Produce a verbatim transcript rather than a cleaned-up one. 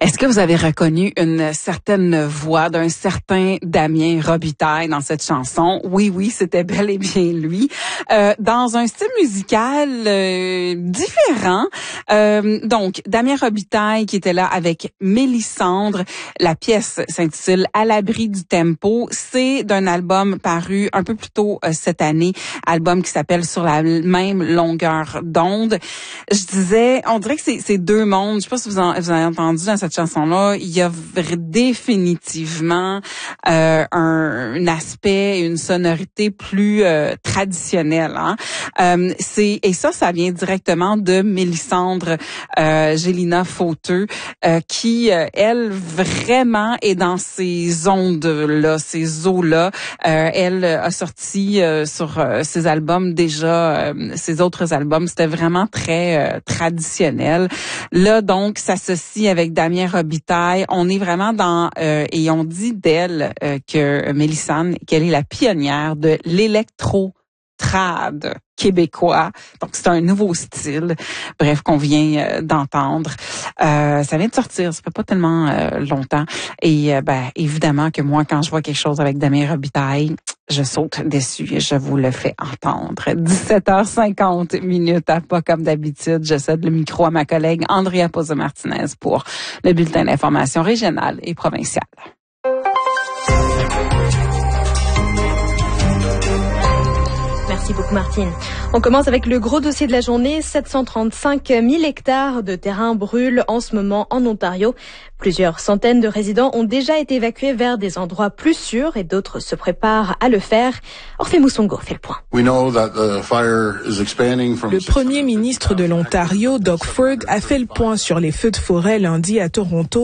Est-ce que vous avez reconnu une certaine voix d'un certain Damien Robitaille dans cette chanson? Oui, oui, c'était bel et bien lui. Euh, dans un style musical euh, différent. Euh, donc, Damien Robitaille qui était là avec Mélissandre. La pièce s'intitule « À l'abri du tempo ». C'est d'un album paru un peu plus tôt euh, cette année, album qui s'appelle « Sur la même longueur d'onde ». Je disais, on dirait que c'est, c'est deux mondes. Je sais pas si vous, en, vous avez entendu dans cette chanson-là, il y a définitivement euh, un, un aspect, une sonorité plus euh, traditionnelle. Hein? Euh, c'est et ça, ça vient directement de Mélissandre euh, Gélina Fauteux, euh, qui euh, elle vraiment est dans ces ondes-là, ces eaux-là. Euh, elle a sorti euh, sur euh, ses albums déjà, euh, ses autres albums, c'était vraiment très euh, traditionnel. Là, donc, s'associe avec Damien Robitaille. On est vraiment dans, euh, et on dit d'elle euh, que Mélissandre, qu'elle est la pionnière de l'électro-trad québécois. Donc, c'est un nouveau style, bref, qu'on vient euh, d'entendre. Euh, ça vient de sortir, ça fait pas tellement euh, longtemps. Et euh, ben, évidemment que moi, quand je vois quelque chose avec Damien Robitaille, je saute dessus et je vous le fais entendre. dix-sept heures cinquante minutes, à pas comme d'habitude. Je cède le micro à ma collègue Andrea Pozo-Martinez pour le bulletin d'information régionale et provinciale. Merci beaucoup, Martine. On commence avec le gros dossier de la journée. sept cent trente-cinq mille hectares de terrain brûlent en ce moment en Ontario. Plusieurs centaines de résidents ont déjà été évacués vers des endroits plus sûrs et d'autres se préparent à le faire. Orphée Moussongo fait le point. Le premier ministre de l'Ontario, Doug Ford, a fait le point sur les feux de forêt lundi à Toronto.